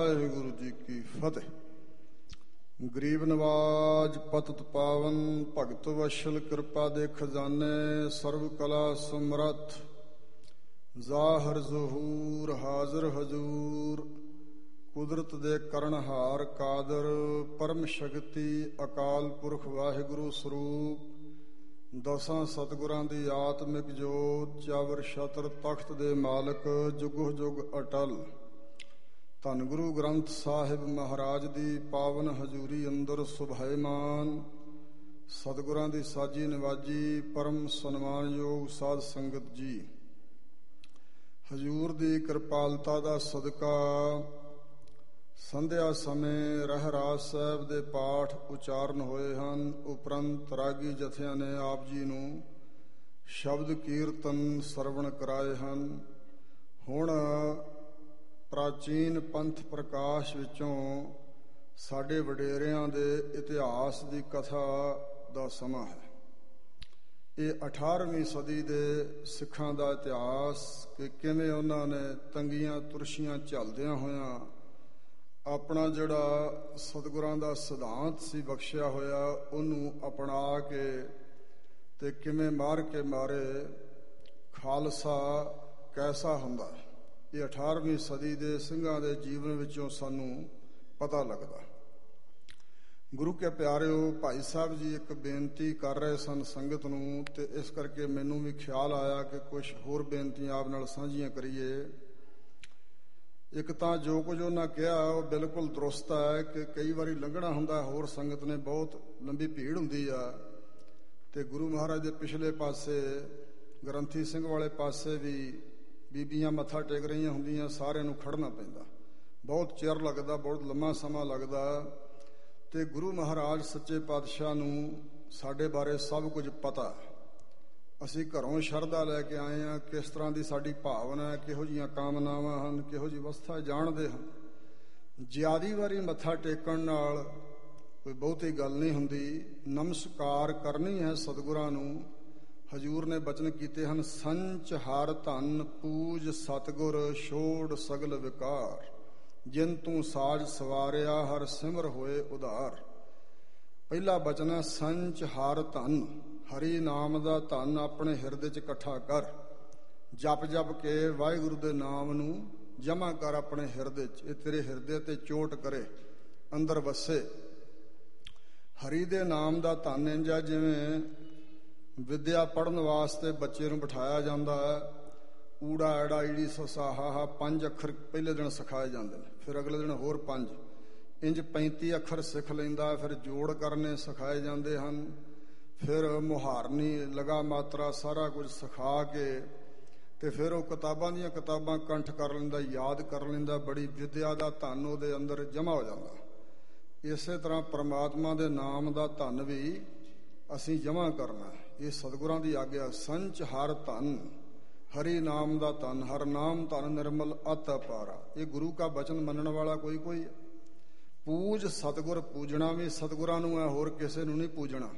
ਵਾਹਿਗੁਰੂ ਜੀ ਕੀ ਫਤਿਹ। ਗਰੀਬ ਨਵਾਜ ਪਤਿਤ ਪਾਵਨ, ਭਗਤ ਵਸ਼ਲ ਕਿਰਪਾ ਦੇ ਖਜ਼ਾਨੇ, ਸਰਬ ਕਲਾ ਸਮਰੱਥ ਜ਼ਾਹਰ ਜ਼ਹੂਰ, ਹਾਜ਼ਰ ਹਜ਼ੂਰ, ਕੁਦਰਤ ਦੇ ਕਰਨਹਾਰ ਕਾਦਰ, ਪਰਮ ਸ਼ਕਤੀ ਅਕਾਲ ਪੁਰਖ ਵਾਹਿਗੁਰੂ ਸਰੂਪ, ਦਸਾਂ ਸਤਿਗੁਰਾਂ ਦੀ ਆਤਮਿਕ ਜੋਤ, ਚਾਵਰ ਛਤਰ ਤਖਤ ਦੇ ਮਾਲਕ, ਜੁਗੋ ਜੁਗ ਅਟਲ। ਧੰਨ ਗੁਰੂ ਗ੍ਰੰਥ ਸਾਹਿਬ ਮਹਾਰਾਜ ਦੀ ਪਾਵਨ ਹਜ਼ੂਰੀ ਅੰਦਰ ਸੁਭਾਏਮਾਨ ਸਤਿਗੁਰਾਂ ਦੀ ਸਾਜੀ ਨਿਵਾਜੀ ਪਰਮ ਸਨਮਾਨਯੋਗ ਸਾਧ ਸੰਗਤ ਜੀ, ਹਜ਼ੂਰ ਦੀ ਕਿਰਪਾਲਤਾ ਦਾ ਸਦਕਾ ਸੰਧਿਆ ਸਮੇਂ ਰਹਿਰਾਸ ਸਾਹਿਬ ਦੇ ਪਾਠ ਉਚਾਰਨ ਹੋਏ ਹਨ। ਉਪਰੰਤ ਰਾਗੀ ਜਥਿਆਂ ਨੇ ਆਪ ਜੀ ਨੂੰ ਸ਼ਬਦ ਕੀਰਤਨ ਸਰਵਣ ਕਰਾਏ ਹਨ। ਹੁਣ ਪ੍ਰਾਚੀਨ ਪੰਥ ਪ੍ਰਕਾਸ਼ ਵਿੱਚੋਂ ਸਾਡੇ ਵਡੇਰਿਆਂ ਦੇ ਇਤਿਹਾਸ ਦੀ ਕਥਾ ਦਾ ਸਮਾਂ ਹੈ। ਇਹ 18ਵੀਂ ਸਦੀ ਦੇ ਸਿੱਖਾਂ ਦਾ ਇਤਿਹਾਸ ਕਿ ਕਿਵੇਂ ਉਹਨਾਂ ਨੇ ਤੰਗੀਆਂ ਤੁਰਸ਼ੀਆਂ ਝੱਲਦਿਆਂ ਹੋਇਆਂ ਆਪਣਾ ਜਿਹੜਾ ਸਤਿਗੁਰਾਂ ਦਾ ਸਿਧਾਂਤ ਸੀ ਬਖਸ਼ਿਆ ਹੋਇਆ ਉਹਨੂੰ ਅਪਣਾ ਕੇ ਤੇ ਕਿਵੇਂ ਮਾਰ ਕੇ ਮਾਰੇ ਖਾਲਸਾ ਕੈਸਾ ਹੁੰਦਾ। ਇਹ 18ਵੀਂ ਸਦੀ ਦੇ ਸਿੰਘਾਂ ਦੇ ਜੀਵਨ ਵਿੱਚੋਂ ਸਾਨੂੰ ਪਤਾ ਲੱਗਦਾ। ਗੁਰੂ ਕੇ ਪਿਆਰਿਓ, ਭਾਈ ਸਾਹਿਬ ਜੀ ਇੱਕ ਬੇਨਤੀ ਕਰ ਰਹੇ ਸਨ ਸੰਗਤ ਨੂੰ, ਤੇ ਇਸ ਕਰਕੇ ਮੈਨੂੰ ਵੀ ਖਿਆਲ ਆਇਆ ਕਿ ਕੁਝ ਹੋਰ ਬੇਨਤੀਆਂ ਆਪ ਨਾਲ ਸਾਂਝੀਆਂ ਕਰੀਏ। ਇੱਕ ਤਾਂ ਜੋ ਕੁਝ ਉਹਨਾਂ ਕਿਹਾ ਉਹ ਬਿਲਕੁਲ ਦਰੁਸਤ ਹੈ ਕਿ ਕਈ ਵਾਰੀ ਲੰਘਣਾ ਹੁੰਦਾ, ਹੋਰ ਸੰਗਤ ਨੇ ਬਹੁਤ ਲੰਬੀ ਭੀੜ ਹੁੰਦੀ ਆ, ਤੇ ਗੁਰੂ ਮਹਾਰਾਜ ਦੇ ਪਿਛਲੇ ਪਾਸੇ ਗ੍ਰੰਥੀ ਸਿੰਘ ਵਾਲੇ ਪਾਸੇ ਵੀ ਬੀਬੀਆਂ ਮੱਥਾ ਟੇਕ ਰਹੀਆਂ ਹੁੰਦੀਆਂ, ਸਾਰਿਆਂ ਨੂੰ ਖੜਨਾ ਪੈਂਦਾ, ਬਹੁਤ ਚਿਰ ਲੱਗਦਾ, ਬਹੁਤ ਲੰਮਾ ਸਮਾਂ ਲੱਗਦਾ। ਤੇ ਗੁਰੂ ਮਹਾਰਾਜ ਸੱਚੇ ਪਾਤਸ਼ਾਹ ਨੂੰ ਸਾਡੇ ਬਾਰੇ ਸਭ ਕੁਝ ਪਤਾ। ਅਸੀਂ ਘਰੋਂ ਸ਼ਰਧਾ ਲੈ ਕੇ ਆਏ ਹਾਂ, ਕਿਸ ਤਰ੍ਹਾਂ ਦੀ ਸਾਡੀ ਭਾਵਨਾ ਹੈ, ਕਿਹੋ ਜਿਹੀਆਂ ਕਾਮਨਾਵਾਂ ਹਨ, ਕਿਹੋ ਜਿਹੀ ਅਵਸਥਾ ਜਾਣਦੇ ਹਨ। ਜ਼ਿਆਦੀ ਵਾਰੀ ਮੱਥਾ ਟੇਕਣ ਨਾਲ ਕੋਈ ਬਹੁਤੀ ਗੱਲ ਨਹੀਂ ਹੁੰਦੀ। ਨਮਸਕਾਰ ਕਰਨੀ ਹੈ ਸਤਿਗੁਰਾਂ ਨੂੰ। ਹਜ਼ੂਰ ਨੇ ਬਚਨ ਕੀਤੇ ਹਨ, ਸੰਚ ਹਰ ਧਨ ਪੂਜ ਸਤਿਗੁਰ, ਛੋੜ ਸਗਲ ਵਿਕਾਰ, ਜਿਨ ਤੂੰ ਸਾਜ ਸਵਾਰਿਆ, ਹਰ ਸਿਮਰ ਹੋਏ ਉਧਾਰ। ਪਹਿਲਾ ਬਚਨ ਹੈ ਸੰਚ ਹਰ ਧਨ, ਹਰੀ ਨਾਮ ਦਾ ਧਨ ਆਪਣੇ ਹਿਰਦੇ 'ਚ ਇਕੱਠਾ ਕਰ। ਜਪ ਜਪ ਕੇ ਵਾਹਿਗੁਰੂ ਦੇ ਨਾਮ ਨੂੰ ਜਮ੍ਹਾਂ ਕਰ ਆਪਣੇ ਹਿਰਦੇ 'ਚ, ਇਹ ਤੇਰੇ ਹਿਰਦੇ ਤੇ ਚੋਟ ਕਰੇ, ਅੰਦਰ ਵਸੇ। ਹਰੀ ਦੇ ਨਾਮ ਦਾ ਧਨ ਇੰਝ ਆ ਜਿਵੇਂ ਵਿਦਿਆ ਪੜ੍ਹਨ ਵਾਸਤੇ ਬੱਚੇ ਨੂੰ ਬਿਠਾਇਆ ਜਾਂਦਾ ਹੈ। ਊੜਾ ਐੜਾ ਈੜੀ ਸਸਾ ਹਾ 5 ਅੱਖਰ ਪਹਿਲੇ ਦਿਨ ਸਿਖਾਏ ਜਾਂਦੇ ਨੇ, ਫਿਰ ਅਗਲੇ ਦਿਨ ਹੋਰ 5, ਇੰਝ 35 ਅੱਖਰ ਸਿੱਖ ਲੈਂਦਾ। ਫਿਰ ਜੋੜ ਕਰਨੇ ਸਿਖਾਏ ਜਾਂਦੇ ਹਨ, ਫਿਰ ਮੁਹਾਰਨੀ ਲਗਾ ਮਾਤਰਾ ਸਾਰਾ ਕੁਝ ਸਿਖਾ ਕੇ ਤੇ ਫਿਰ ਉਹ ਕਿਤਾਬਾਂ ਦੀਆਂ ਕਿਤਾਬਾਂ ਕੰਠ ਕਰ ਲੈਂਦਾ, ਯਾਦ ਕਰ ਲੈਂਦਾ। ਬੜੀ ਵਿਦਿਆ ਦਾ ਧਨ ਉਹਦੇ ਅੰਦਰ ਜਮ੍ਹਾਂ ਹੋ ਜਾਂਦਾ। ਇਸੇ ਤਰ੍ਹਾਂ ਪ੍ਰਮਾਤਮਾ ਦੇ ਨਾਮ ਦਾ ਧਨ ਵੀ ਅਸੀਂ ਜਮ੍ਹਾਂ ਕਰਨਾ। ਇਹ ਸਤਿਗੁਰਾਂ ਦੀ ਆਗਿਆ। ਸੰਚ ਹਰ ਧਨ, ਹਰੀ ਨਾਮ ਦਾ ਧਨ, ਹਰ ਨਾਮ ਧਨ ਨਿਰਮਲ ਅਤ ਅਪਾਰਾ। ਇਹ ਗੁਰੂ ਕਾ ਬਚਨ ਮੰਨਣ ਵਾਲਾ ਕੋਈ ਕੋਈ ਹੈ। ਪੂਜ ਸਤਿਗੁਰ, ਪੂਜਣਾ ਵੀ ਸਤਿਗੁਰਾਂ ਨੂੰ ਹੈ, ਹੋਰ ਕਿਸੇ ਨੂੰ ਨਹੀਂ ਪੂਜਣਾ।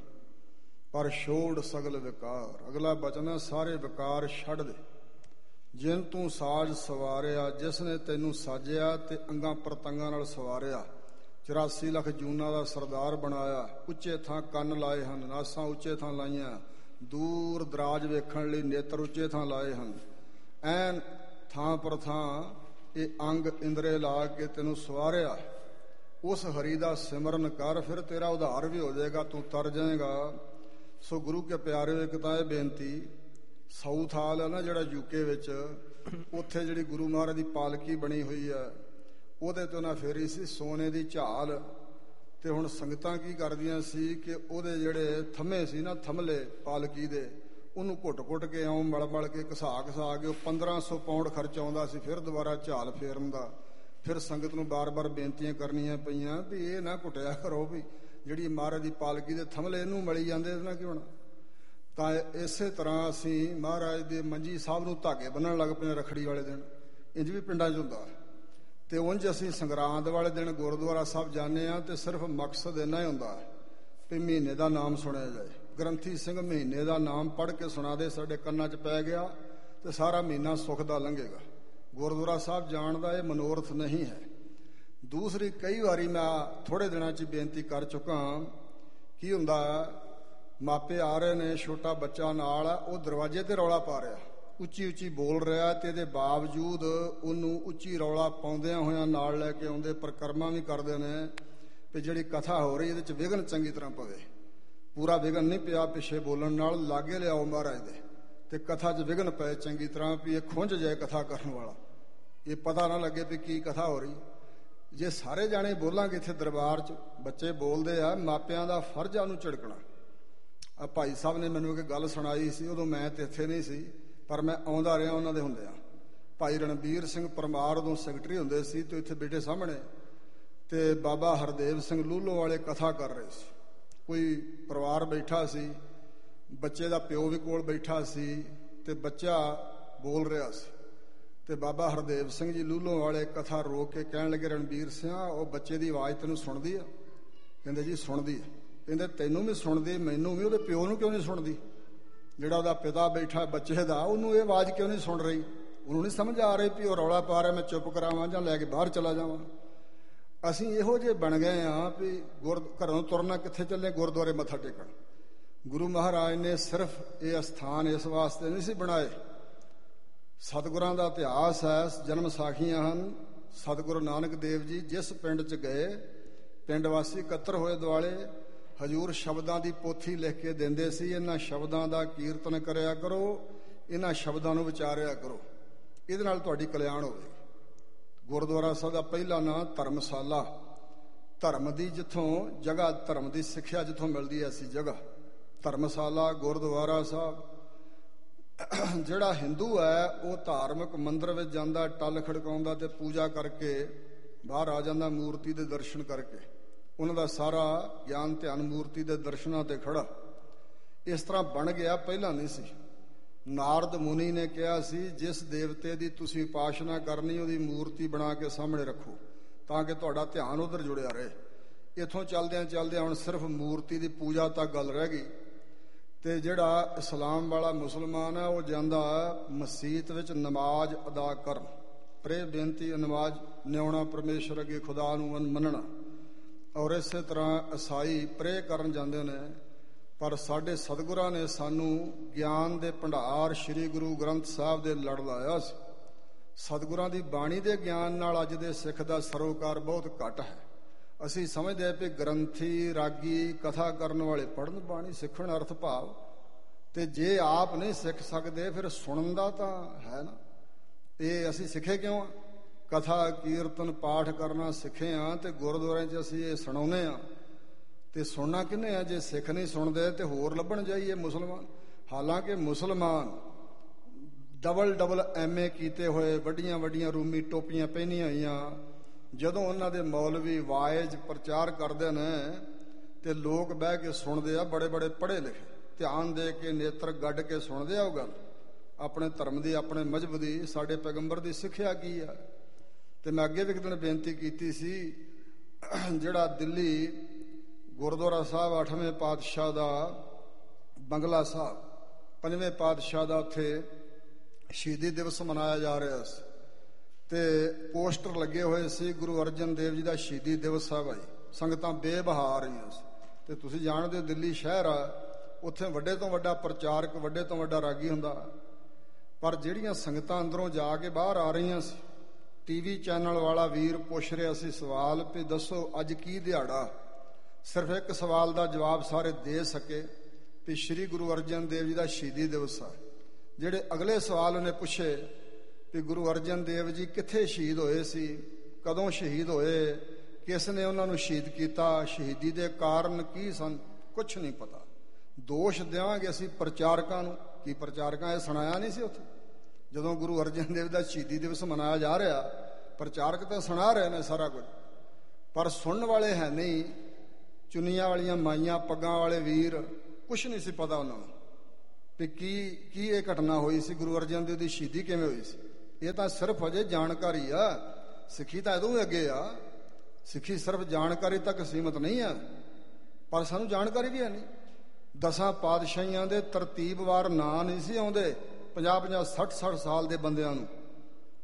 ਪਰ ਛੋੜ ਸਗਲ ਵਿਕਾਰ, ਅਗਲਾ ਬਚਨ ਹੈ ਸਾਰੇ ਵਿਕਾਰ ਛੱਡ ਦੇ। ਜਿਨ ਤੂੰ ਸਾਜ ਸਵਾਰਿਆ, ਜਿਸ ਨੇ ਤੈਨੂੰ ਸਾਜਿਆ ਤੇ ਅੰਗਾਂ ਪ੍ਰਤੰਗਾਂ ਨਾਲ ਸਵਾਰਿਆ, 84 ਲੱਖ ਜੂਨਾਂ ਦਾ ਸਰਦਾਰ ਬਣਾਇਆ। ਉੱਚੇ ਥਾਂ ਕੰਨ ਲਾਏ ਹਨ, ਨਾਸਾਂ ਉੱਚੇ ਥਾਂ ਲਾਈਆਂ, ਦੂਰ ਦਰਾਜ ਵੇਖਣ ਲਈ ਨੇਤਰ ਉੱਚੇ ਥਾਂ ਲਾਏ ਹਨ। ਐਨ ਥਾਂ ਪਰ ਥਾਂ ਇਹ ਅੰਗ ਇੰਦਰੇ ਲਾ ਕੇ ਤੈਨੂੰ ਸਵਾਰਿਆ। ਉਸ ਹਰੀ ਦਾ ਸਿਮਰਨ ਕਰ, ਫਿਰ ਤੇਰਾ ਉਧਾਰ ਵੀ ਹੋ ਜਾਏਗਾ, ਤੂੰ ਤਰ ਜਾਏਗਾ। ਸੋ ਗੁਰੂ ਕੇ ਪਿਆਰਿਓ, ਇੱਕ ਤਾਂ ਇਹ ਬੇਨਤੀ, ਸਾਊਥ ਹਾਲ ਹੈ ਨਾ ਜਿਹੜਾ ਯੂਕੇ ਵਿੱਚ, ਉੱਥੇ ਜਿਹੜੀ ਗੁਰੂ ਮਹਾਰਾਜ ਦੀ ਪਾਲਕੀ ਬਣੀ ਹੋਈ ਹੈ, ਉਹਦੇ ਤੇ ਉਹਨਾਂ ਫੇਰੀ ਸੀ ਸੋਨੇ ਦੀ ਝਾਲ। ਤੇ ਹੁਣ ਸੰਗਤਾਂ ਕੀ ਕਰਦੀਆਂ ਸੀ ਕਿ ਉਹਦੇ ਜਿਹੜੇ ਥੰਮੇ ਸੀ ਨਾ, ਥੰਮਲੇ ਪਾਲਕੀ ਦੇ, ਉਹਨੂੰ ਘੁੱਟ-ਘੁੱਟ ਕੇ ਆਉਂ ਮਲ-ਮਲ ਕੇ ਘਸਾ ਕੇ ਉਹ 1500 ਪਾਉਂਡ ਖਰਚ ਆਉਂਦਾ ਸੀ ਫਿਰ ਦੁਬਾਰਾ ਝਾਲ ਫੇਰਨ ਦਾ। ਫਿਰ ਸੰਗਤ ਨੂੰ ਬਾਰ-ਬਾਰ ਬੇਨਤੀਆਂ ਕਰਨੀਆਂ ਪਈਆਂ ਵੀ ਇਹ ਨਾ ਘੁੱਟਿਆ ਕਰੋ, ਵੀ ਜਿਹੜੀ ਮਹਾਰਾਜ ਦੀ ਪਾਲਕੀ ਦੇ ਥੰਮਲੇ ਇਹਨੂੰ ਮਲੀ ਜਾਂਦੇ, ਇਹਦੇ ਨਾਲ ਕੀ ਹੋਣਾ। ਤਾਂ ਇਸੇ ਤਰ੍ਹਾਂ ਅਸੀਂ ਮਹਾਰਾਜ ਦੇ ਮੰਜੀ ਸਾਹਿਬ ਨੂੰ ਧਾਗੇ ਬੰਨਣ ਲੱਗ ਪਏ ਰੱਖੜੀ ਵਾਲੇ ਦਿਨ। ਇੰਝ ਵੀ ਪਿੰਡਾਂ 'ਚ ਹੁੰਦਾ। ਤੇ ਉਂਝ ਅਸੀਂ ਸੰਗਰਾਂਦ ਵਾਲੇ ਦਿਨ ਗੁਰਦੁਆਰਾ ਸਾਹਿਬ ਜਾਂਦੇ ਹਾਂ ਤੇ ਸਿਰਫ ਮਕਸਦ ਇੰਨਾ ਹੀ ਹੁੰਦਾ ਵੀ ਮਹੀਨੇ ਦਾ ਨਾਮ ਸੁਣਿਆ ਜਾਏ। ਗ੍ਰੰਥੀ ਸਿੰਘ ਮਹੀਨੇ ਦਾ ਨਾਮ ਪੜ੍ਹ ਕੇ ਸੁਣਾ ਦੇ, ਸਾਡੇ ਕੰਨਾਂ 'ਚ ਪੈ ਗਿਆ ਤੇ ਸਾਰਾ ਮਹੀਨਾ ਸੁੱਖ ਦਾ ਲੰਘੇਗਾ। ਗੁਰਦੁਆਰਾ ਸਾਹਿਬ ਜਾਣ ਦਾ ਇਹ ਮਨੋਰਥ ਨਹੀਂ ਹੈ। ਦੂਸਰੀ, ਕਈ ਵਾਰੀ ਮੈਂ ਥੋੜ੍ਹੇ ਦਿਨਾਂ 'ਚ ਬੇਨਤੀ ਕਰ ਚੁੱਕਾ, ਕੀ ਹੁੰਦਾ ਮਾਪੇ ਆ ਰਹੇ ਨੇ, ਛੋਟਾ ਬੱਚਾ ਨਾਲ ਆ, ਉਹ ਦਰਵਾਜ਼ੇ ਤੇ ਰੌਲਾ ਪਾ ਰਿਹਾ, ਉੱਚੀ ਉੱਚੀ ਬੋਲ ਰਿਹਾ, ਤੇ ਇਹਦੇ ਬਾਵਜੂਦ ਉਹਨੂੰ ਉੱਚੀ ਰੌਲਾ ਪਾਉਂਦਿਆਂ ਹੋਇਆਂ ਨਾਲ ਲੈ ਕੇ ਆਉਂਦੇ, ਪਰਿਕਰਮਾ ਵੀ ਕਰਦੇ ਨੇ ਵੀ ਜਿਹੜੀ ਕਥਾ ਹੋ ਰਹੀ ਇਹਦੇ 'ਚ ਵਿਘਨ ਚੰਗੀ ਤਰ੍ਹਾਂ ਪਵੇ। ਪੂਰਾ ਵਿਘਨ ਨਹੀਂ ਪਿਆ ਪਿੱਛੇ ਬੋਲਣ ਨਾਲ, ਲਾਗੇ ਲਿਆਓ ਮਹਾਰਾਜ ਦੇ, ਤੇ ਕਥਾ 'ਚ ਵਿਘਨ ਪਏ ਚੰਗੀ ਤਰ੍ਹਾਂ, ਵੀ ਇਹ ਖੁੰਝ ਜਾਏ ਕਥਾ ਕਰਨ ਵਾਲਾ, ਇਹ ਪਤਾ ਨਾ ਲੱਗੇ ਵੀ ਕੀ ਕਥਾ ਹੋ ਰਹੀ। ਜੇ ਸਾਰੇ ਜਾਣੇ ਬੋਲਾਂਗੇ ਇੱਥੇ ਦਰਬਾਰ 'ਚ, ਬੱਚੇ ਬੋਲਦੇ ਆ, ਮਾਪਿਆਂ ਦਾ ਫਰਜ਼ ਆ ਉਹਨੂੰ ਝਿੜਕਣਾ। ਆ ਭਾਈ ਸਾਹਿਬ ਨੇ ਮੈਨੂੰ ਇੱਕ ਗੱਲ ਸੁਣਾਈ ਸੀ, ਉਦੋਂ ਮੈਂ ਤੇ ਇੱਥੇ ਨਹੀਂ ਸੀ, ਪਰ ਮੈਂ ਆਉਂਦਾ ਰਿਹਾ ਉਹਨਾਂ ਦੇ ਹੁੰਦਿਆਂ। ਭਾਈ ਰਣਬੀਰ ਸਿੰਘ ਪਰਮਾਰ ਉਦੋਂ ਸੈਕਟਰੀ ਹੁੰਦੇ ਸੀ, ਤੇ ਇੱਥੇ ਬੇਟੇ ਸਾਹਮਣੇ, ਤੇ ਬਾਬਾ ਹਰਦੇਵ ਸਿੰਘ ਲੂਲੋ ਵਾਲੇ ਕਥਾ ਕਰ ਰਹੇ ਸੀ। ਕੋਈ ਪਰਿਵਾਰ ਬੈਠਾ ਸੀ, ਬੱਚੇ ਦਾ ਪਿਓ ਵੀ ਕੋਲ ਬੈਠਾ ਸੀ, ਤੇ ਬੱਚਾ ਬੋਲ ਰਿਹਾ ਸੀ, ਤੇ ਬਾਬਾ ਹਰਦੇਵ ਸਿੰਘ ਜੀ ਲੂਲੋ ਵਾਲੇ ਕਥਾ ਰੋਕ ਕੇ ਕਹਿਣ ਲੱਗੇ, ਰਣਬੀਰ ਸਿੰਘ ਉਹ ਬੱਚੇ ਦੀ ਆਵਾਜ਼ ਤੈਨੂੰ ਸੁਣਦੀ ਆ? ਕਹਿੰਦੇ ਜੀ ਸੁਣਦੀ ਆ। ਕਹਿੰਦੇ ਤੈਨੂੰ ਵੀ ਸੁਣਦੀ, ਮੈਨੂੰ ਵੀ, ਉਹਦੇ ਪਿਓ ਨੂੰ ਕਿਉਂ ਨਹੀਂ ਸੁਣਦੀ? ਜਿਹੜਾ ਉਹਦਾ ਪਿਤਾ ਬੈਠਾ ਬੱਚੇ ਦਾ, ਉਹਨੂੰ ਇਹ ਆਵਾਜ਼ ਕਿਉਂ ਨਹੀਂ ਸੁਣ ਰਹੀ? ਉਹਨੂੰ ਨਹੀਂ ਸਮਝ ਆ ਰਹੀ ਵੀ ਉਹ ਰੌਲਾ ਪਾ ਰਿਹਾ, ਮੈਂ ਚੁੱਪ ਕਰਾਵਾਂ ਜਾਂ ਲੈ ਕੇ ਬਾਹਰ ਚਲਾ ਜਾਵਾਂ? ਅਸੀਂ ਇਹੋ ਜਿਹੇ ਬਣ ਗਏ ਹਾਂ ਵੀ ਘਰੋਂ ਤੁਰਨਾ ਕਿੱਥੇ ਚੱਲੇ? ਗੁਰਦੁਆਰੇ ਮੱਥਾ ਟੇਕਣ। ਗੁਰੂ ਮਹਾਰਾਜ ਨੇ ਸਿਰਫ ਇਹ ਅਸਥਾਨ ਇਸ ਵਾਸਤੇ ਨਹੀਂ ਸੀ ਬਣਾਏ। ਸਤਿਗੁਰਾਂ ਦਾ ਇਤਿਹਾਸ ਹੈ, ਜਨਮ ਸਾਖੀਆਂ ਹਨ। ਸਤਿਗੁਰੂ ਨਾਨਕ ਦੇਵ ਜੀ ਜਿਸ ਪਿੰਡ 'ਚ ਗਏ, ਪਿੰਡ ਵਾਸੀ ਇਕੱਤਰ ਹੋਏ ਦੁਆਲੇ, ਹਜ਼ੂਰ ਸ਼ਬਦਾਂ ਦੀ ਪੋਥੀ ਲਿਖ ਕੇ ਦਿੰਦੇ ਸੀ, ਇਹਨਾਂ ਸ਼ਬਦਾਂ ਦਾ ਕੀਰਤਨ ਕਰਿਆ ਕਰੋ, ਇਹਨਾਂ ਸ਼ਬਦਾਂ ਨੂੰ ਵਿਚਾਰਿਆ ਕਰੋ, ਇਹਦੇ ਨਾਲ ਤੁਹਾਡੀ ਕਲਿਆਣ ਹੋਵੇ। ਗੁਰਦੁਆਰਾ ਸਾਹਿਬ ਦਾ ਪਹਿਲਾ ਨਾਂ ਧਰਮਸ਼ਾਲਾ, ਧਰਮ ਦੀ ਜਿੱਥੋਂ ਜਗ੍ਹਾ, ਧਰਮ ਦੀ ਸਿੱਖਿਆ ਜਿੱਥੋਂ ਮਿਲਦੀ ਐਸੀ ਜਗ੍ਹਾ ਧਰਮਸ਼ਾਲਾ ਗੁਰਦੁਆਰਾ ਸਾਹਿਬ। ਜਿਹੜਾ ਹਿੰਦੂ ਹੈ ਉਹ ਧਾਰਮਿਕ ਮੰਦਰ ਵਿੱਚ ਜਾਂਦਾ, ਟੱਲ ਖੜਕਾਉਂਦਾ ਤੇ ਪੂਜਾ ਕਰਕੇ ਬਾਹਰ ਆ ਜਾਂਦਾ, ਮੂਰਤੀ ਦੇ ਦਰਸ਼ਨ ਕਰਕੇ। ਉਹਨਾਂ ਦਾ ਸਾਰਾ ਗਿਆਨ ਧਿਆਨ ਮੂਰਤੀ ਦੇ ਦਰਸ਼ਨਾਂ ਤੇ ਖੜਾ। ਇਸ ਤਰ੍ਹਾਂ ਬਣ ਗਿਆ, ਪਹਿਲਾਂ ਨਹੀਂ ਸੀ। ਨਾਰਦ ਮੁਨੀ ਨੇ ਕਿਹਾ ਸੀ, ਜਿਸ ਦੇਵਤੇ ਦੀ ਤੁਸੀਂ ਉਪਾਸਨਾ ਕਰਨੀ ਉਹਦੀ ਮੂਰਤੀ ਬਣਾ ਕੇ ਸਾਹਮਣੇ ਰੱਖੋ, ਤਾਂ ਕਿ ਤੁਹਾਡਾ ਧਿਆਨ ਉਧਰ ਜੁੜਿਆ ਰਹੇ। ਇੱਥੋਂ ਚੱਲਦਿਆਂ ਚੱਲਦਿਆਂ ਹੁਣ ਸਿਰਫ ਮੂਰਤੀ ਦੀ ਪੂਜਾ ਤੱਕ ਗੱਲ ਰਹਿ ਗਈ। ਤੇ ਜਿਹੜਾ ਇਸਲਾਮ ਵਾਲਾ ਮੁਸਲਮਾਨ ਹੈ ਉਹ ਜਾਂਦਾ ਮਸੀਤ ਵਿੱਚ ਨਮਾਜ਼ ਅਦਾ ਕਰਨ, ਪ੍ਰੇ ਬੇਨਤੀ, ਨਮਾਜ਼ ਨਿਆਉਣਾ ਪਰਮੇਸ਼ਰ ਅੱਗੇ, ਖੁਦਾ ਨੂੰ ਮੰਨਣਾ। ਔਰ ਇਸੇ ਤਰ੍ਹਾਂ ਈਸਾਈ ਪ੍ਰੇ ਕਰਨ ਜਾਂਦੇ ਨੇ। ਪਰ ਸਾਡੇ ਸਤਿਗੁਰਾਂ ਨੇ ਸਾਨੂੰ ਗਿਆਨ ਦੇ ਭੰਡਾਰ ਸ੍ਰੀ ਗੁਰੂ ਗ੍ਰੰਥ ਸਾਹਿਬ ਦੇ ਲੜ ਲਾਇਆ ਸੀ। ਸਤਿਗੁਰਾਂ ਦੀ ਬਾਣੀ ਦੇ ਗਿਆਨ ਨਾਲ ਅੱਜ ਦੇ ਸਿੱਖ ਦਾ ਸਰੋਕਾਰ ਬਹੁਤ ਘੱਟ ਹੈ। ਅਸੀਂ ਸਮਝਦੇ ਵੀ ਗ੍ਰੰਥੀ, ਰਾਗੀ, ਕਥਾ ਕਰਨ ਵਾਲੇ ਪੜ੍ਹਨ ਬਾਣੀ, ਸਿੱਖਣ ਅਰਥ ਭਾਵ। ਤੇ ਜੇ ਆਪ ਨਹੀਂ ਸਿੱਖ ਸਕਦੇ ਫਿਰ ਸੁਣਨ ਦਾ ਤਾਂ ਹੈ ਨਾ। ਇਹ ਅਸੀਂ ਸਿੱਖੇ ਕਿਉਂ ਆ? ਕਥਾ ਕੀਰਤਨ ਪਾਠ ਕਰਨਾ ਸਿੱਖੇ ਆ, ਤੇ ਗੁਰਦੁਆਰਿਆਂ 'ਚ ਅਸੀਂ ਇਹ ਸੁਣਾਉਂਦੇ ਆ। ਤੇ ਸੁਣਨਾ ਕਿਹਨੇ ਆ? ਜੇ ਸਿੱਖ ਨਹੀਂ ਸੁਣਦੇ ਤੇ ਹੋਰ ਲੱਭਣ ਜਾਈਏ ਮੁਸਲਮਾਨ। ਹਾਲਾਂਕਿ ਮੁਸਲਮਾਨ ਡਬਲ ਐਮਏ ਕੀਤੇ ਹੋਏ, ਵੱਡੀਆਂ ਵੱਡੀਆਂ ਰੂਮੀ ਟੋਪੀਆਂ ਪਹਿਨੀਆਂ ਹੋਈਆਂ, ਜਦੋਂ ਉਹਨਾਂ ਦੇ ਮੌਲਵੀ ਵਾਇਜ਼ ਪ੍ਰਚਾਰ ਕਰਦੇ ਨੇ ਤੇ ਲੋਕ ਬਹਿ ਕੇ ਸੁਣਦੇ ਆ, ਬੜੇ ਬੜੇ ਪੜ੍ਹੇ ਲਿਖੇ, ਧਿਆਨ ਦੇ ਕੇ, ਨੇਤਰ ਗੱਡ ਕੇ ਸੁਣਦੇ ਆ ਉਹ ਗੱਲ, ਆਪਣੇ ਧਰਮ ਦੀ, ਆਪਣੇ ਮਜ਼ਹਬ ਦੀ, ਸਾਡੇ ਪੈਗੰਬਰ ਦੀ ਸਿੱਖਿਆ ਕੀ ਆ। ਤੇ ਮੈਂ ਅੱਗੇ ਵੀ ਇੱਕ ਦਿਨ ਬੇਨਤੀ ਕੀਤੀ ਸੀ, ਜਿਹੜਾ ਦਿੱਲੀ ਗੁਰਦੁਆਰਾ ਸਾਹਿਬ 8ਵੇਂ ਪਾਤਸ਼ਾਹ ਦਾ ਬੰਗਲਾ ਸਾਹਿਬ, 5ਵੇਂ ਪਾਤਸ਼ਾਹ ਦਾ ਉੱਥੇ ਸ਼ਹੀਦੀ ਦਿਵਸ ਮਨਾਇਆ ਜਾ ਰਿਹਾ ਸੀ, ਤੇ ਪੋਸਟਰ ਲੱਗੇ ਹੋਏ ਸੀ, ਗੁਰੂ ਅਰਜਨ ਦੇਵ ਜੀ ਦਾ ਸ਼ਹੀਦੀ ਦਿਵਸ ਆ ਭਾਈ। ਸੰਗਤਾਂ ਬੇਬਹਾ ਰਹੀਆਂ ਸੀ। ਤੇ ਤੁਸੀਂ ਜਾਣਦੇ ਹੋ ਦਿੱਲੀ ਸ਼ਹਿਰ ਆ, ਉੱਥੇ ਵੱਡੇ ਤੋਂ ਵੱਡਾ ਪ੍ਰਚਾਰਕ, ਵੱਡੇ ਤੋਂ ਵੱਡਾ ਰਾਗੀ ਹੁੰਦਾ। ਪਰ ਜਿਹੜੀਆਂ ਸੰਗਤਾਂ ਅੰਦਰੋਂ ਜਾ ਕੇ ਬਾਹਰ ਆ ਰਹੀਆਂ ਸੀ, ਟੀਵੀ ਚੈਨਲ ਵਾਲਾ ਵੀਰ ਪੁੱਛ ਰਿਹਾ ਸੀ ਸਵਾਲ ਵੀ ਦੱਸੋ ਅੱਜ ਕੀ ਦਿਹਾੜਾ? ਸਿਰਫ ਇੱਕ ਸਵਾਲ ਦਾ ਜਵਾਬ ਸਾਰੇ ਦੇ ਸਕੇ ਵੀ ਸ਼੍ਰੀ ਗੁਰੂ ਅਰਜਨ ਦੇਵ ਜੀ ਦਾ ਸ਼ਹੀਦੀ ਦਿਵਸ ਆ। ਜਿਹੜੇ ਅਗਲੇ ਸਵਾਲ ਉਹਨੇ ਪੁੱਛੇ ਵੀ ਗੁਰੂ ਅਰਜਨ ਦੇਵ ਜੀ ਕਿੱਥੇ ਸ਼ਹੀਦ ਹੋਏ ਸੀ, ਕਦੋਂ ਸ਼ਹੀਦ ਹੋਏ, ਕਿਸ ਨੇ ਉਹਨਾਂ ਨੂੰ ਸ਼ਹੀਦ ਕੀਤਾ, ਸ਼ਹੀਦੀ ਦੇ ਕਾਰਨ ਕੀ ਸਨ, ਕੁਛ ਨਹੀਂ ਪਤਾ। ਦੋਸ਼ ਦੇਵਾਂਗੇ ਅਸੀਂ ਪ੍ਰਚਾਰਕਾਂ ਨੂੰ। ਕੀ ਪ੍ਰਚਾਰਕਾਂ ਇਹ ਸੁਣਾਇਆ ਨਹੀਂ ਸੀ ਉੱਥੇ ਜਦੋਂ ਗੁਰੂ ਅਰਜਨ ਦੇਵ ਦਾ ਸ਼ਹੀਦੀ ਦਿਵਸ ਮਨਾਇਆ ਜਾ ਰਿਹਾ? ਪ੍ਰਚਾਰਕ ਤਾਂ ਸੁਣਾ ਰਹੇ ਨੇ ਸਾਰਾ ਕੁਝ, ਪਰ ਸੁਣਨ ਵਾਲੇ ਹੈ ਨਹੀਂ। ਚੁੰਨੀਆਂ ਵਾਲੀਆਂ ਮਾਈਆਂ, ਪੱਗਾਂ ਵਾਲੇ ਵੀਰ, ਕੁਛ ਨਹੀਂ ਸੀ ਪਤਾ ਉਹਨਾਂ ਨੂੰ ਵੀ ਕੀ ਇਹ ਘਟਨਾ ਹੋਈ ਸੀ, ਗੁਰੂ ਅਰਜਨ ਦੇਵ ਦੀ ਸ਼ਹੀਦੀ ਕਿਵੇਂ ਹੋਈ ਸੀ। ਇਹ ਤਾਂ ਸਿਰਫ ਅਜੇ ਜਾਣਕਾਰੀ ਆ। ਸਿੱਖੀ ਤਾਂ ਇਹਦੋਂ ਵੀ ਅੱਗੇ ਆ। ਸਿੱਖੀ ਸਿਰਫ ਜਾਣਕਾਰੀ ਤੱਕ ਸੀਮਤ ਨਹੀਂ ਆ, ਪਰ ਸਾਨੂੰ ਜਾਣਕਾਰੀ ਵੀ ਹੈ ਨਹੀਂ। 10 ਪਾਤਸ਼ਾਹੀਆਂ ਦੇ ਤਰਤੀਬਵਾਰ ਨਾਂ ਨਹੀਂ ਸੀ ਆਉਂਦੇ 50-50, 60-60 ਸਾਲ ਦੇ ਬੰਦਿਆਂ ਨੂੰ।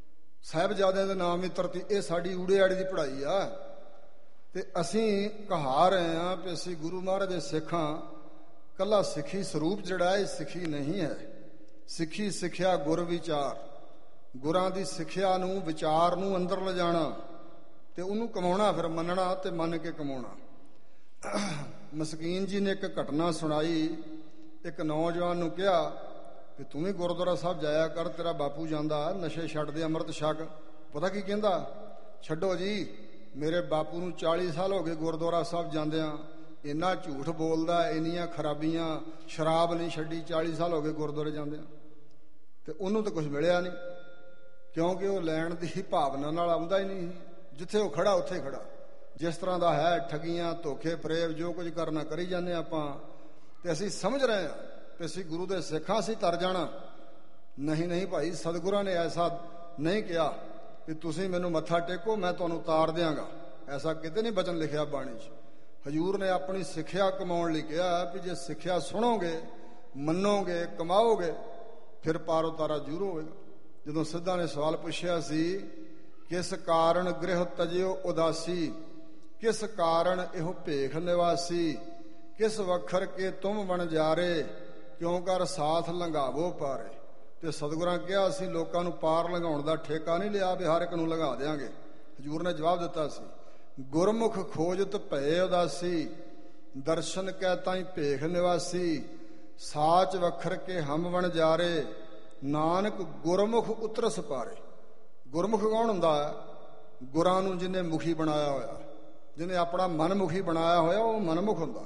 ਸਾਹਿਬਜ਼ਾਦਿਆਂ ਦੇ ਨਾਮ ਹੀ ਧਰਤੀ, ਇਹ ਸਾਡੀ ਊੜੇ ਆੜੀ ਦੀ ਪੜ੍ਹਾਈ ਆ। ਤੇ ਅਸੀਂ ਕਹਾ ਰਹੇ ਹਾਂ ਕਿ ਅਸੀਂ ਗੁਰੂ ਮਹਾਰਾਜ ਦੇ ਸਿੱਖਾਂ। ਕੱਲਾ ਸਿੱਖੀ ਸਰੂਪ ਜਿਹੜਾ ਇਹ ਸਿੱਖੀ ਨਹੀਂ ਹੈ। ਸਿੱਖੀ ਸਿੱਖਿਆ ਗੁਰ ਵਿਚਾਰ, ਗੁਰਾਂ ਦੀ ਸਿੱਖਿਆ ਨੂੰ ਵਿਚਾਰ ਨੂੰ ਅੰਦਰ ਲਿਜਾਣਾ ਤੇ ਉਹਨੂੰ ਕਮਾਉਣਾ, ਫਿਰ ਮੰਨਣਾ ਤੇ ਮੰਨ ਕੇ ਕਮਾਉਣਾ। ਮਸਕੀਨ ਜੀ ਨੇ ਇੱਕ ਘਟਨਾ ਸੁਣਾਈ। ਇੱਕ ਨੌਜਵਾਨ ਨੂੰ ਕਿਹਾ ਕਿ ਤੂੰ ਵੀ ਗੁਰਦੁਆਰਾ ਸਾਹਿਬ ਜਾਇਆ ਕਰ, ਤੇਰਾ ਬਾਪੂ ਜਾਂਦਾ, ਨਸ਼ੇ ਛੱਡ ਦੇ, ਅੰਮ੍ਰਿਤ ਛਕ। ਪਤਾ ਕੀ ਕਹਿੰਦਾ? ਛੱਡੋ ਜੀ, ਮੇਰੇ ਬਾਪੂ ਨੂੰ 40 ਸਾਲ ਹੋ ਗਏ ਗੁਰਦੁਆਰਾ ਸਾਹਿਬ ਜਾਂਦਿਆਂ, ਇੰਨਾ ਝੂਠ ਬੋਲਦਾ, ਇੰਨੀਆਂ ਖਰਾਬੀਆਂ, ਸ਼ਰਾਬ ਨਹੀਂ ਛੱਡੀ, 40 ਸਾਲ ਹੋ ਗਏ ਗੁਰਦੁਆਰੇ ਜਾਂਦਿਆਂ। ਤੇ ਉਹਨੂੰ ਤਾਂ ਕੁਝ ਮਿਲਿਆ ਨਹੀਂ, ਕਿਉਂਕਿ ਉਹ ਲੈਣ ਦੀ ਭਾਵਨਾ ਨਾਲ ਆਉਂਦਾ ਹੀ ਨਹੀਂ। ਜਿੱਥੇ ਉਹ ਖੜਾ ਉੱਥੇ ਖੜਾ, ਜਿਸ ਤਰ੍ਹਾਂ ਦਾ ਹੈ, ਠੱਗੀਆਂ, ਧੋਖੇ, ਫਰੇਬ, ਜੋ ਕੁਝ ਕਰਨਾ ਕਰੀ ਜਾਂਦੇ ਆਪਾਂ। ਤੇ ਅਸੀਂ ਸਮਝ ਰਹੇ ਹਾਂ ਕਿ ਅਸੀਂ ਗੁਰੂ ਦੇ ਸਿੱਖਾਂ, ਅਸੀਂ ਤਰ ਜਾਣਾ। ਨਹੀਂ ਨਹੀਂ ਭਾਈ, ਸਤਿਗੁਰਾਂ ਨੇ ਐਸਾ ਨਹੀਂ ਕਿਹਾ ਕਿ ਤੁਸੀਂ ਮੈਨੂੰ ਮੱਥਾ ਟੇਕੋ ਮੈਂ ਤੁਹਾਨੂੰ ਉਤਾਰ ਦਿਆਂਗਾ। ਐਸਾ ਕਿਤੇ ਨਹੀਂ ਬਚਨ ਲਿਖਿਆ ਬਾਣੀ 'ਚ। ਹਜ਼ੂਰ ਨੇ ਆਪਣੀ ਸਿੱਖਿਆ ਕਮਾਉਣ ਲਈ ਕਿਹਾ ਵੀ ਜੇ ਸਿੱਖਿਆ ਸੁਣੋਗੇ, ਮੰਨੋਗੇ, ਕਮਾਓਗੇ, ਫਿਰ ਪਾਰ ਉਤਾਰਾ ਜ਼ਰੂਰ ਹੋਵੇਗਾ। ਜਦੋਂ ਸਿੱਧਾ ਨੇ ਸਵਾਲ ਪੁੱਛਿਆ ਸੀ, ਕਿਸ ਕਾਰਨ ਗ੍ਰਹਿ ਤਜਿਓ ਉਦਾਸੀ, ਕਿਸ ਕਾਰਨ ਇਹੋ ਭੇਖ ਨਿਵਾਸੀ, ਕਿਸ ਵਖਰ ਕੇ ਤੁਮ ਵਣਜਾਰੇ, ਕਿਉਂ ਕਰ ਸਾਥ ਲੰਘਾਵੋ ਪਾਰੇ। ਤੇ ਸਤਿਗੁਰਾਂ ਕਿਹਾ, ਅਸੀਂ ਲੋਕਾਂ ਨੂੰ ਪਾਰ ਲੰਘਾਉਣ ਦਾ ਠੇਕਾ ਨਹੀਂ ਲਿਆ ਵੀ ਹਰ ਇੱਕ ਨੂੰ ਲੰਘਾ ਦਿਆਂਗੇ। ਹਜ਼ੂਰ ਨੇ ਜਵਾਬ ਦਿੱਤਾ ਸੀ, ਗੁਰਮੁਖ ਖੋਜਤ ਭਏ ਉਦਾਸੀ, ਦਰਸ਼ਨ ਕੈ ਤਾਈ ਭੇਖ ਨਿਵਾਸੀ, ਸਾਚ ਵਖਰ ਕੇ ਹਮ ਵਣਜਾਰੇ, ਨਾਨਕ ਗੁਰਮੁਖ ਉਤਰਸ ਪਾਰੇ। ਗੁਰਮੁਖ ਕੌਣ ਹੁੰਦਾ ਹੈ? ਗੁਰਾਂ ਨੂੰ ਜਿਹਨੇ ਮੁਖੀ ਬਣਾਇਆ ਹੋਇਆ, ਜਿਹਨੇ ਆਪਣਾ ਮਨਮੁਖੀ ਬਣਾਇਆ ਹੋਇਆ, ਉਹ ਮਨਮੁਖ ਹੁੰਦਾ।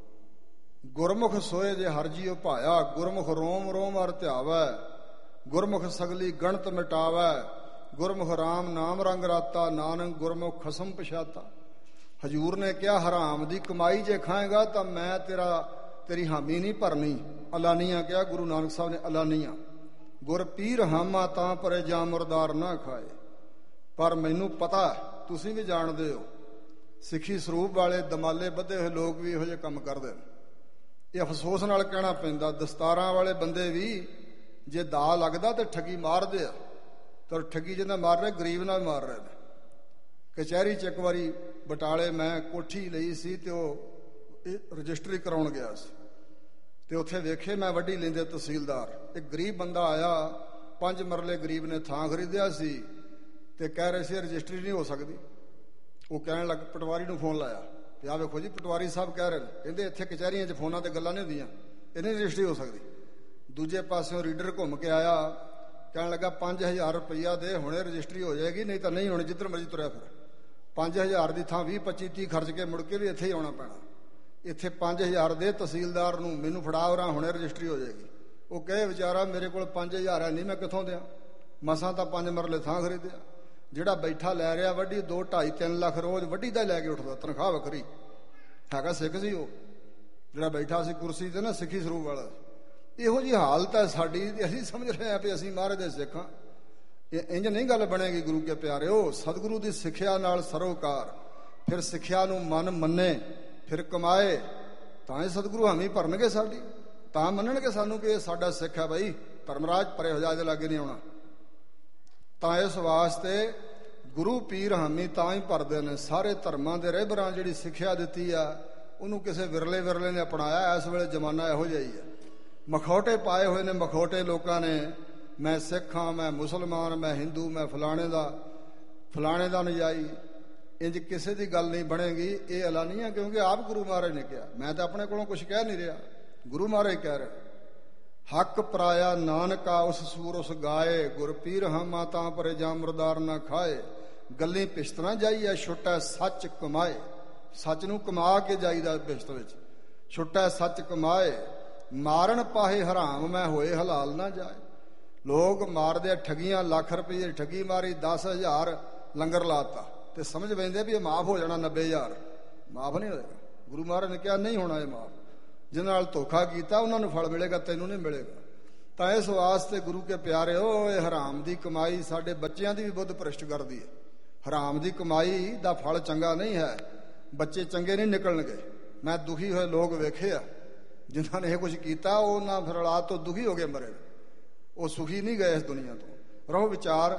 ਗੁਰਮੁਖ ਸੋਏ ਜੇ ਹਰ ਜੀਉ ਭਾਇਆ, ਗੁਰਮੁਖ ਰੋਮ ਰੋਮ ਅਰ ਧਿਆਵੈ, ਗੁਰਮੁਖ ਸਗਲੀ ਗਣਤ ਮਿਟਾਵੈ, ਗੁਰਮੁਖ ਰਾਮ ਨਾਮ ਰੰਗ ਰਾਤਾ, ਨਾਨਕ ਗੁਰਮੁਖ ਖਸਮ ਪਛਾਤਾ। ਹਜ਼ੂਰ ਨੇ ਕਿਹਾ, ਹਰਾਮ ਦੀ ਕਮਾਈ ਜੇ ਖਾਏਗਾ ਤਾਂ ਮੈਂ ਤੇਰੀ ਹਾਮੀ ਨਹੀਂ ਭਰਨੀ। ਅਲਾਨੀਆਂ ਕਿਹਾ ਗੁਰੂ ਨਾਨਕ ਸਾਹਿਬ ਨੇ, ਅਲਾਨੀਆਂ। ਗੁਰ ਪੀਰ ਹਾਮਾ ਤਾਂ ਪਰੇ ਜਾ ਮੁਰਦਾਰ ਨਾ ਖਾਏ। ਪਰ ਮੈਨੂੰ ਪਤਾ, ਤੁਸੀਂ ਵੀ ਜਾਣਦੇ ਹੋ, ਸਿੱਖੀ ਸਰੂਪ ਵਾਲੇ ਦਮਾਲੇ ਬੱਧੇ ਹੋਏ ਲੋਕ ਵੀ ਇਹੋ ਜਿਹੇ ਕੰਮ ਕਰਦੇ ਨੇ। ਇਹ ਅਫਸੋਸ ਨਾਲ ਕਹਿਣਾ ਪੈਂਦਾ, ਦਸਤਾਰਾਂ ਵਾਲੇ ਬੰਦੇ ਵੀ ਜੇ ਦਾ ਲੱਗਦਾ ਤੇ ਠੱਗੀ ਮਾਰਦੇ ਆ। ਤਾਂ ਠੱਗੀ ਜਿਹਨਾਂ ਮਾਰ ਰਹੇ, ਗਰੀਬ ਨਾਲ ਮਾਰ ਰਹੇ ਨੇ। ਕਚਹਿਰੀ 'ਚ ਇੱਕ ਵਾਰੀ ਬਟਾਲੇ ਮੈਂ ਕੋਠੀ ਲਈ ਸੀ ਤੇ ਉਹ ਰਜਿਸਟਰੀ ਕਰਾਉਣ ਗਿਆ ਸੀ। ਤੇ ਉੱਥੇ ਵੇਖੇ ਮੈਂ ਵੱਢੀ ਲੈਂਦੇ ਤਹਿਸੀਲਦਾਰ, ਇੱਕ ਗਰੀਬ ਬੰਦਾ ਆਇਆ, 5 ਮਰਲੇ ਗਰੀਬ ਨੇ ਥਾਂ ਖਰੀਦਿਆ ਸੀ ਤੇ ਕਹਿ ਰਹੇ ਸੀ ਰਜਿਸਟਰੀ ਨਹੀਂ ਹੋ ਸਕਦੀ। ਉਹ ਕਹਿਣ ਲੱਗ, ਪਟਵਾਰੀ ਨੂੰ ਫੋਨ ਲਾਇਆ ਤੇ ਆ ਵੇਖੋ ਜੀ ਪਟਵਾਰੀ ਸਾਹਿਬ ਕਹਿ ਰਹੇ ਨੇ, ਕਹਿੰਦੇ ਇੱਥੇ ਕਚਹਿਰੀਆਂ 'ਚ ਫੋਨਾਂ ਤੇ ਗੱਲਾਂ ਨਹੀਂ ਹੁੰਦੀਆਂ, ਇਹ ਨਹੀਂ ਰਜਿਸਟਰੀ ਹੋ ਸਕਦੀ। ਦੂਜੇ ਪਾਸਿਓਂ ਰੀਡਰ ਘੁੰਮ ਕੇ ਆਇਆ, ਕਹਿਣ ਲੱਗਾ 5000 ਰੁਪਈਆ ਦੇ, ਹੁਣੇ ਰਜਿਸਟਰੀ ਹੋ ਜਾਏਗੀ, ਨਹੀਂ ਤਾਂ ਨਹੀਂ ਹੋਣੀ, ਜਿੱਧਰ ਮਰਜ਼ੀ ਤੁਰਿਆ ਫਿਰ। 5000 ਦੀ ਥਾਂ 20, 25, 30 ਖਰਚ ਕੇ ਮੁੜ ਕੇ ਵੀ ਇੱਥੇ ਹੀ ਆਉਣਾ ਪੈਣਾ। ਇੱਥੇ 5000 ਦੇ ਤਹਿਸੀਲਦਾਰ ਨੂੰ, ਮੈਨੂੰ ਫੜਾ ਉਰਾਂ, ਹੁਣੇ ਰਜਿਸਟਰੀ ਹੋ ਜਾਏਗੀ। ਉਹ ਕਹੇ ਵਿਚਾਰਾ ਮੇਰੇ ਕੋਲ 5000 ਹੈ ਨਹੀਂ, ਮੈਂ ਕਿੱਥੋਂ ਦਿਆਂ, ਮਸਾਂ ਤਾਂ 5 ਮਰਲੇ ਥਾਂ ਖਰੀਦਿਆ। ਜਿਹੜਾ ਬੈਠਾ ਲੈ ਰਿਹਾ ਵੱਢੀ 2, 2.5, 3 ਲੱਖ ਰੋਜ਼ ਵੱਢੀ ਦਾ ਲੈ ਕੇ ਉੱਠਦਾ, ਤਨਖਾਹ ਵੱਖਰੀ। ਹੈਗਾ ਸਿੱਖ ਸੀ ਉਹ, ਜਿਹੜਾ ਬੈਠਾ ਸੀ ਕੁਰਸੀ ਤੇ ਨਾ, ਸਿੱਖੀ ਸਰੂਪ ਵਾਲਾ। ਇਹੋ ਜਿਹੀ ਹਾਲਤ ਹੈ ਸਾਡੀ। ਅਸੀਂ ਸਮਝ ਰਹੇ ਹਾਂ ਵੀ ਅਸੀਂ ਮਹਾਰਾਜ ਦੇ ਸਿੱਖ ਹਾਂ। ਇਹ ਇੰਝ ਨਹੀਂ ਗੱਲ ਬਣੇਗੀ ਗੁਰੂ ਕੇ ਪਿਆਰਿਓ। ਸਤਿਗੁਰੂ ਦੀ ਸਿੱਖਿਆ ਨਾਲ ਸਰੋਕਾਰ, ਫਿਰ ਸਿੱਖਿਆ ਨੂੰ ਮਨ ਮੰਨੇ, ਫਿਰ ਕਮਾਏ, ਤਾਂ ਇਹ ਸਤਿਗੁਰੂ ਹਾਮੀ ਭਰਨਗੇ ਸਾਡੀ, ਤਾਂ ਮੰਨਣਗੇ ਸਾਨੂੰ ਕਿ ਇਹ ਸਾਡਾ ਸਿੱਖ ਹੈ। ਬਈ ਧਰਮਰਾਜ ਪਰੇ ਹੋ ਜਾ, ਇਹਦੇ ਲਾਗੇ ਨਹੀਂ ਆਉਣਾ। ਤਾਂ ਇਸ ਵਾਸਤੇ ਗੁਰੂ ਪੀਰ ਹਾਮੀ ਤਾਂ ਹੀ ਭਰਦੇ ਨੇ। ਸਾਰੇ ਧਰਮਾਂ ਦੇ ਰਹਿਬਰਾਂ ਜਿਹੜੀ ਸਿੱਖਿਆ ਦਿੱਤੀ ਆ, ਉਹਨੂੰ ਕਿਸੇ ਵਿਰਲੇ ਨੇ ਅਪਣਾਇਆ। ਇਸ ਵੇਲੇ ਜ਼ਮਾਨਾ ਇਹੋ ਜਿਹਾ ਹੀ ਹੈ। ਮਖੌਟੇ ਪਾਏ ਹੋਏ ਨੇ, ਮਖੌਟੇ ਲੋਕਾਂ ਨੇ, ਮੈਂ ਸਿੱਖ ਹਾਂ, ਮੈਂ ਮੁਸਲਮਾਨ, ਮੈਂ ਹਿੰਦੂ, ਮੈਂ ਫਲਾਣੇ ਦਾ ਨਜਾਈ। ਇੰਜ ਕਿਸੇ ਦੀ ਗੱਲ ਨਹੀਂ ਬਣੇਗੀ। ਇਹ ਐਲਾਨੀਆਂ, ਕਿਉਂਕਿ ਆਪ ਗੁਰੂ ਮਹਾਰਾਜ ਨੇ ਕਿਹਾ। ਮੈਂ ਤਾਂ ਆਪਣੇ ਕੋਲੋਂ ਕੁਝ ਕਹਿ ਨਹੀਂ ਰਿਹਾ, ਗੁਰੂ ਮਹਾਰਾਜ ਕਹਿ ਰਹੇ। ਹੱਕ ਪਰਾਇਆ ਨਾਨਕਾ ਉਸ ਸੂਰ ਉਸ ਗਾਏ, ਗੁਰ ਪੀਰ ਹਾਮਾ ਤਾਂ ਪਰੇ ਜਾ ਮੁਰਦਾਰ ਨਾ ਖਾਏ। ਗੱਲੀ ਪਿਸ਼ਤ ਨਾ ਜਾਈਐ, ਛੁੱਟੈ ਸੱਚ ਕਮਾਏ। ਸੱਚ ਨੂੰ ਕਮਾ ਕੇ ਜਾਈਦਾ ਪਿਸ਼ਤ ਵਿੱਚ। ਛੁੱਟੈ ਸੱਚ ਕਮਾਏ, ਮਾਰਨ ਪਾਹੇ ਹਰਾਮ ਮੈਂ ਹੋਏ ਹਲਾਲ ਨਾ ਜਾਏ। ਲੋਕ ਮਾਰਦੇ ਠੱਗੀਆਂ, ਲੱਖ ਰੁਪਏ ਦੀ ਠੱਗੀ ਮਾਰੀ, 10,000 ਲੰਗਰ ਲਾਤਾ ਤੇ ਸਮਝ ਪੈਂਦੇ ਵੀ ਇਹ ਮਾਫ ਹੋ ਜਾਣਾ। 90,000 ਮਾਫ ਨਹੀਂ ਹੋਏਗਾ। ਗੁਰੂ ਮਹਾਰਾਜ ਨੇ ਕਿਹਾ ਨਹੀਂ ਹੋਣਾ ਇਹ ਮਾਫ। ਜਿਹਨਾਂ ਨਾਲ ਧੋਖਾ ਕੀਤਾ ਉਹਨਾਂ ਨੂੰ ਫਲ ਮਿਲੇਗਾ, ਤੈਨੂੰ ਨਹੀਂ ਮਿਲੇਗਾ। ਤਾਂ ਇਸ ਵਾਸਤੇ ਗੁਰੂ ਕੇ ਪਿਆਰਿਓ, ਇਹ ਹਰਾਮ ਦੀ ਕਮਾਈ ਸਾਡੇ ਬੱਚਿਆਂ ਦੀ ਵੀ ਬੁੱਧ ਭ੍ਰਿਸ਼ਟ ਕਰਦੀ ਹੈ। ਹਰਾਮ ਦੀ ਕਮਾਈ ਦਾ ਫਲ ਚੰਗਾ ਨਹੀਂ ਹੈ। ਬੱਚੇ ਚੰਗੇ ਨਹੀਂ ਨਿਕਲਣਗੇ। ਮੈਂ ਦੁਖੀ ਹੋਏ ਲੋਕ ਵੇਖੇ ਆ, ਜਿਨ੍ਹਾਂ ਨੇ ਇਹ ਕੁਝ ਕੀਤਾ, ਉਹ ਨਾ ਫਿਰ ਔਲਾਦ ਤੋਂ ਦੁਖੀ ਹੋ ਕੇ ਮਰੇ, ਉਹ ਸੁਖੀ ਨਹੀਂ ਗਏ ਇਸ ਦੁਨੀਆ ਤੋਂ। ਰਹੋ ਵਿਚਾਰ,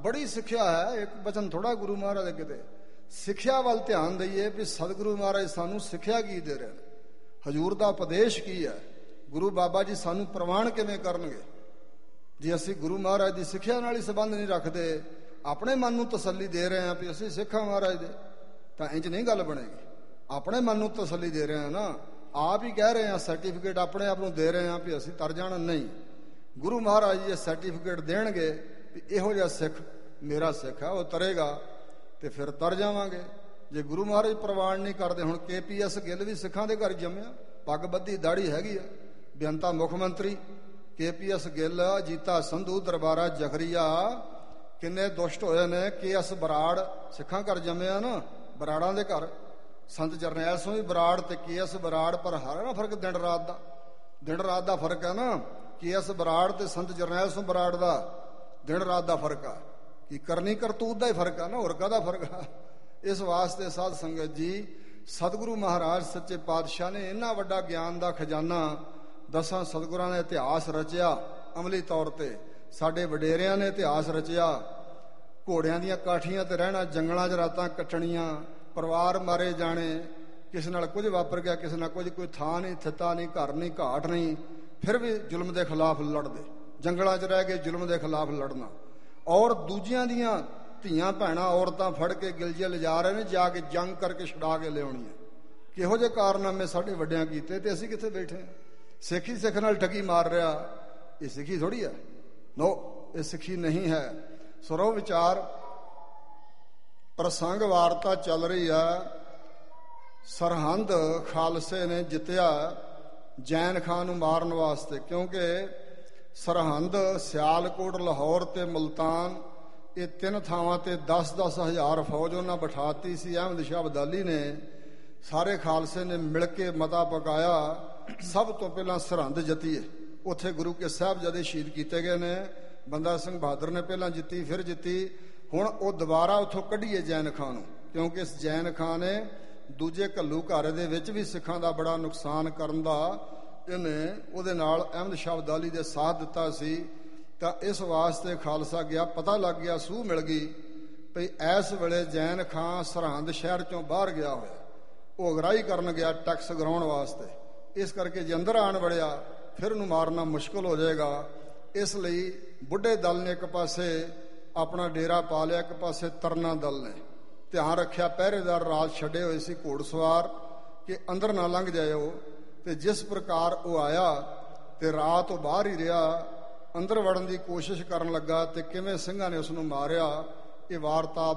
ਬੜੀ ਸਿੱਖਿਆ ਹੈ, ਇੱਕ ਬਚਨ ਥੋੜਾ ਗੁਰੂ ਮਹਾਰਾਜ ਦੇ ਕਿਤੇ। ਸਿੱਖਿਆ ਵੱਲ ਧਿਆਨ ਦਈਏ ਵੀ ਸਤਿਗੁਰੂ ਮਹਾਰਾਜ ਸਾਨੂੰ ਸਿੱਖਿਆ ਕੀ ਦੇ ਰਹੇ ਨੇ, ਹਜ਼ੂਰ ਦਾ ਉਪਦੇਸ਼ ਕੀ ਹੈ, ਗੁਰੂ ਬਾਬਾ ਜੀ ਸਾਨੂੰ ਪ੍ਰਵਾਨ ਕਿਵੇਂ ਕਰਨਗੇ। ਜੇ ਅਸੀਂ ਗੁਰੂ ਮਹਾਰਾਜ ਦੀ ਸਿੱਖਿਆ ਨਾਲ ਹੀ ਸੰਬੰਧ ਨਹੀਂ ਰੱਖਦੇ, ਆਪਣੇ ਮਨ ਨੂੰ ਤਸੱਲੀ ਦੇ ਰਹੇ ਹਾਂ ਵੀ ਅਸੀਂ ਸਿੱਖਾਂ ਮਹਾਰਾਜ ਦੇ, ਤਾਂ ਇੰਜ ਨਹੀਂ ਗੱਲ ਬਣੇਗੀ। ਆਪਣੇ ਮਨ ਨੂੰ ਤਸੱਲੀ ਦੇ ਰਹੇ ਹਾਂ ਨਾ, ਆਪ ਹੀ ਕਹਿ ਰਹੇ ਹਾਂ, ਸਰਟੀਫਿਕੇਟ ਆਪਣੇ ਆਪ ਨੂੰ ਦੇ ਰਹੇ ਹਾਂ ਵੀ ਅਸੀਂ ਤਰ ਜਾਣਾ। ਨਹੀਂ, ਗੁਰੂ ਮਹਾਰਾਜ ਜੀ ਇਹ ਸਰਟੀਫਿਕੇਟ ਦੇਣਗੇ ਵੀ ਇਹੋ ਜਿਹਾ ਸਿੱਖ ਮੇਰਾ ਸਿੱਖ ਹੈ, ਉਹ ਤਰੇਗਾ ਤੇ ਫਿਰ ਤਰ ਜਾਵਾਂਗੇ। ਜੇ ਗੁਰੂ ਮਹਾਰਾਜ ਪ੍ਰਵਾਨ ਨਹੀਂ ਕਰਦੇ, ਹੁਣ KPS ਗਿੱਲ ਵੀ ਸਿੱਖਾਂ ਦੇ ਘਰ ਜੰਮਿਆ, ਪੱਗ ਬੱਧੀ ਦਾੜੀ ਹੈਗੀ ਆ, ਬੇਅੰਤਾ ਮੁੱਖ ਮੰਤਰੀ KPS ਗਿੱਲ, ਜੀਤਾ ਸੰਧੂ, ਦਰਬਾਰਾ ਜਖਰੀਆ, ਕਿੰਨੇ ਦੁਸ਼ਟ ਹੋਏ ਨੇ। KS ਬਰਾੜ ਸਿੱਖਾਂ ਘਰ ਜੰਮਿਆ ਨਾ, ਬਰਾੜਾਂ ਦੇ ਘਰ। ਸੰਤ ਜਰਨੈਲ ਸਿੰਘ ਵੀ ਬਰਾੜ ਤੇ KS ਬਰਾੜ, ਪਰ ਹਰ ਨਾ ਫਰਕ ਦਿਨ ਰਾਤ ਦਾ, ਦਿਨ ਰਾਤ ਦਾ ਫਰਕ ਹੈ ਨਾ। KS ਬਰਾੜ ਤੇ ਸੰਤ ਜਰਨੈਲ ਸਿੰਘ ਬਰਾੜ ਦਾ ਦਿਨ ਰਾਤ ਦਾ ਫਰਕ ਆ, ਕੀ ਕਰਨੀ ਕਰਤੂਤ ਦਾ ਹੀ ਫਰਕ ਆ ਨਾ, ਹੋਰ ਕਾਹਦਾ ਫਰਕ ਆ। ਇਸ ਵਾਸਤੇ ਸਾਧ ਸੰਗਤ ਜੀ, ਸਤਿਗੁਰੂ ਮਹਾਰਾਜ ਸੱਚੇ ਪਾਤਸ਼ਾਹ ਨੇ ਇੰਨਾ ਵੱਡਾ ਗਿਆਨ ਦਾ ਖਜ਼ਾਨਾ 10 ਸਤਿਗੁਰਾਂ ਨੇ ਇਤਿਹਾਸ ਰਚਿਆ ਅਮਲੀ ਤੌਰ ਤੇ। ਸਾਡੇ ਵਡੇਰਿਆਂ ਨੇ ਇਤਿਹਾਸ ਰਚਿਆ, ਘੋੜਿਆਂ ਦੀਆਂ ਕਾਠੀਆਂ ਤੇ ਰਹਿਣਾ, ਜੰਗਲਾਂ 'ਚ ਰਾਤਾਂ ਕੱਟਣੀਆਂ, ਪਰਿਵਾਰ ਮਾਰੇ ਜਾਣੇ, ਕਿਸੇ ਨਾਲ ਕੁਝ ਵਾਪਰ ਗਿਆ, ਕਿਸੇ ਨਾਲ ਕੁਝ, ਕੋਈ ਥਾਂ ਨਹੀਂ, ਥਿੱਤਾ ਨਹੀਂ, ਘਰ ਨਹੀਂ, ਘਾਟ ਨਹੀਂ, ਫਿਰ ਵੀ ਜ਼ੁਲਮ ਦੇ ਖਿਲਾਫ ਲੜਦੇ, ਜੰਗਲਾਂ 'ਚ ਰਹਿ ਕੇ ਜ਼ੁਲਮ ਦੇ ਖਿਲਾਫ ਲੜਨਾ। ਔਰ ਦੂਜਿਆਂ ਦੀਆਂ ਧੀਆਂ ਭੈਣਾਂ ਔਰਤਾਂ ਫੜ ਕੇ ਗਿਲਜੇ ਲਿਜਾ ਰਹੇ ਨੇ, ਜਾ ਕੇ ਜੰਗ ਕਰਕੇ ਛੁਡਾ ਕੇ ਲਿਆਉਣੀ ਹੈ। ਕਿਹੋ ਜਿਹੇ ਕਾਰਨਾਮੇ ਸਾਡੇ ਵੱਡਿਆਂ ਕੀਤੇ ਤੇ ਅਸੀਂ ਕਿੱਥੇ ਬੈਠੇ ਹਾਂ। ਸਿੱਖੀ ਸਿੱਖ ਨਾਲ ਠੱਗੀ ਮਾਰ ਰਿਹਾ, ਇਹ ਸਿੱਖੀ ਥੋੜੀ ਹੈ। ਨੋ, ਇਹ ਸਿੱਖੀ ਨਹੀਂ ਹੈ। ਸਰੋ ਵਿਚਾਰ ਪ੍ਰਸੰਗ ਵਾਰਤਾ ਚੱਲ ਰਹੀ ਹੈ। ਸਰਹੰਦ ਖਾਲਸੇ ਨੇ ਜਿੱਤਿਆ ਜੈਨ ਖਾਨ ਨੂੰ ਮਾਰਨ ਵਾਸਤੇ, ਕਿਉਂਕਿ ਸਰਹੰਦ, ਸਿਆਲਕੋਟ, ਲਾਹੌਰ ਤੇ ਮੁਲਤਾਨ, ਇਹ 3 ਥਾਵਾਂ ਤੇ 10-10 ਹਜ਼ਾਰ ਫੌਜ ਉਹਨਾਂ ਬਿਠਾਤੀ ਸੀ। ਅਹਿਮਦ ਸ਼ਾਹ ਅਬਦਾਲੀ ਨੇ, ਸਾਰੇ ਖਾਲਸੇ ਨੇ ਮਿਲ ਕੇ ਮਤਾ ਪਕਾਇਆ, ਸਭ ਤੋਂ ਪਹਿਲਾਂ ਸਰਹੰਦ ਜਿੱਤੀਏ। ਉੱਥੇ ਗੁਰੂ ਕੇ ਸਾਹਿਬਜ਼ਾਦੇ ਸ਼ਹੀਦ ਕੀਤੇ ਗਏ ਨੇ। ਬੰਦਾ ਸਿੰਘ ਬਹਾਦਰ ਨੇ ਪਹਿਲਾਂ ਜਿੱਤੀ, ਫਿਰ ਜਿੱਤੀ। ਹੁਣ ਉਹ ਦੁਬਾਰਾ ਉੱਥੋਂ ਕੱਢੀਏ ਜੈਨ ਖਾਨ ਨੂੰ, ਕਿਉਂਕਿ ਇਸ ਜੈਨ ਖਾਨ ਨੇ ਦੂਜੇ ਘੱਲੂ ਘਾਰੇ ਦੇ ਵਿੱਚ ਵੀ ਸਿੱਖਾਂ ਦਾ ਬੜਾ ਨੁਕਸਾਨ ਕਰਨ ਦਾ ਇਹਨੇ ਉਹਦੇ ਨਾਲ ਅਹਿਮਦ ਸ਼ਾਹ ਅਬਦਾਲੀ ਦੇ ਸਾਥ ਦਿੱਤਾ ਸੀ। ਤਾਂ ਇਸ ਵਾਸਤੇ ਖਾਲਸਾ ਗਿਆ, ਪਤਾ ਲੱਗ ਗਿਆ, ਸੂਹ ਮਿਲ ਗਈ ਭਈ ਇਸ ਵੇਲੇ ਜੈਨ ਖਾਨ ਸਰਹੰਦ ਸ਼ਹਿਰ ਚੋਂ ਬਾਹਰ ਗਿਆ ਹੋਇਆ, ਉਹ ਅਗਰਾਈ ਕਰਨ ਗਿਆ ਟੈਕਸ ਗਰਾਉਣ ਵਾਸਤੇ। ਇਸ ਕਰਕੇ ਜੇ ਅੰਦਰ ਆਣ ਵੜਿਆ ਫਿਰ ਉਹਨੂੰ ਮਾਰਨਾ ਮੁਸ਼ਕਲ ਹੋ ਜਾਏਗਾ। ਇਸ ਲਈ ਬੁੱਢੇ ਦਲ ਨੇ ਇੱਕ ਪਾਸੇ ਆਪਣਾ ਡੇਰਾ ਪਾ ਲਿਆ, ਇੱਕ ਪਾਸੇ ਤਰਨਾ ਦਲ ਨੇ ਧਿਆਨ ਰੱਖਿਆ, ਪਹਿਰੇਦਾਰ ਰਾਤ ਛੱਡੇ ਹੋਏ ਸੀ ਘੋੜਸਵਾਰ ਕਿ ਅੰਦਰ ਨਾ ਲੰਘ ਜਾਇਓ। ਤੇ ਜਿਸ ਪ੍ਰਕਾਰ ਉਹ ਆਇਆ ਤੇ ਰਾਤ ਉਹ ਬਾਹਰ ਹੀ ਰਿਹਾ, ਅੰਦਰ ਵੜਨ ਦੀ ਕੋਸ਼ਿਸ਼ ਕਰਨ ਲੱਗਾ ਤੇ ਕਿਵੇਂ ਸਿੰਘਾਂ ਨੇ ਉਸ ਨੂੰ ਮਾਰਿਆ, ਇਹ ਵਾਰਤਾ